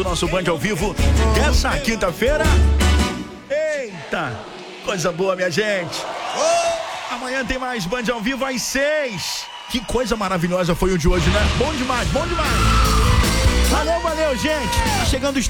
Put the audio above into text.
Nosso Band ao vivo dessa quinta-feira. Eita, coisa boa, minha gente. Amanhã tem mais Band ao vivo às 6. Que coisa maravilhosa foi o de hoje, né? Bom demais, bom demais. Valeu, gente. Tá chegando os